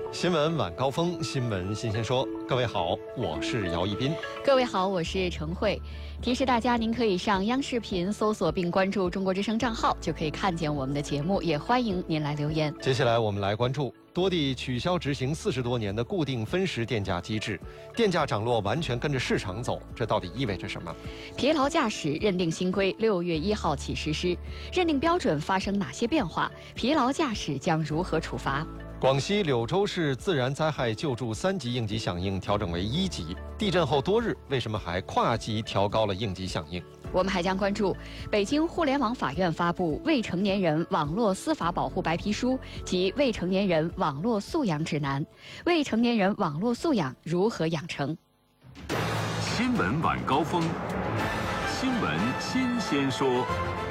新闻晚高峰，新闻新鲜说。各位好，我是姚一斌。 各位好，我是程慧。提示大家，您可以上央视频搜索并关注中国之声账号，就可以看见我们的节目。也欢迎您来留言。 接下来我们来关注多地取消执行40多年的固定分时电价机制，电价涨落完全跟着市场走，这到底意味着什么？ 疲劳驾驶认定新规6月1号起实施，认定标准发生哪些变化？疲劳驾驶将如何处罚？ 广西柳州市自然灾害救助3级应急响应调整为1级，地震后多日，为什么还跨级调高了应急响应？ 我们还将关注北京互联网法院发布未成年人网络司法保护白皮书及未成年人网络素养指南，未成年人网络素养如何养成？ 新闻晚高峰，新闻新鲜说。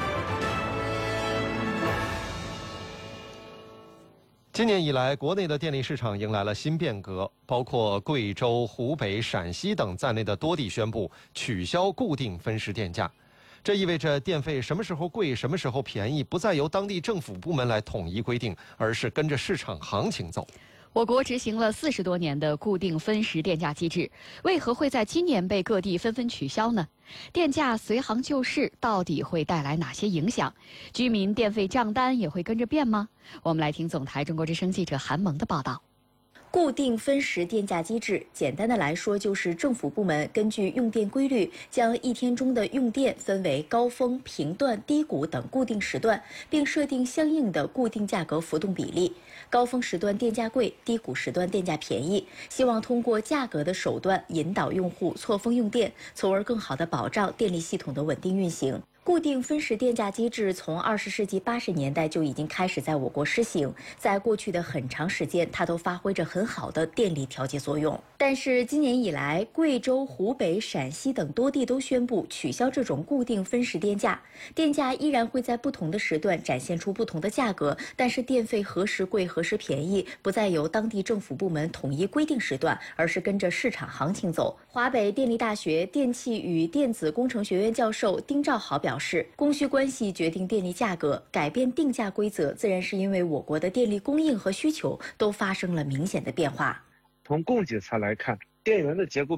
今年以来，国内的电力市场迎来了新变革，包括贵州、湖北、陕西等在内的多地宣布取消固定分时电价。这意味着电费什么时候贵、什么时候便宜，不再由当地政府部门来统一规定，而是跟着市场行情走。 我国执行了40多年的固定分时电价机制，为何会在今年被各地纷纷取消呢？电价随行就市到底会带来哪些影响？居民电费账单也会跟着变吗？我们来听总台中国之声记者韩萌的报道。 固定分时电价机制，简单的来说就是政府部门根据用电规律，将一天中的用电分为高峰、频段、低谷等固定时段，并设定相应的固定价格浮动比例。高峰时段电价贵，低谷时段电价便宜，希望通过价格的手段引导用户错峰用电，从而更好地保障电力系统的稳定运行。固定分时电价机制从20世纪80年代就已经开始在我国施行，在过去的很长时间，它都发挥着很好的电力调节作用。但是今年以来，贵州、湖北、陕西等多地都宣布取消这种固定分时电价，电价依然会在不同的时段展现出不同的价格，但是电费何时贵何时便宜，不再由当地政府部门统一规定时段，而是跟着市场行情走。华北电力大学电气与电子工程学院教授丁兆豪表示，供需关系决定电力价格，改变定价规则自然是因为我国的电力供应和需求都发生了明显的变化。 从供给侧来看，电源的结构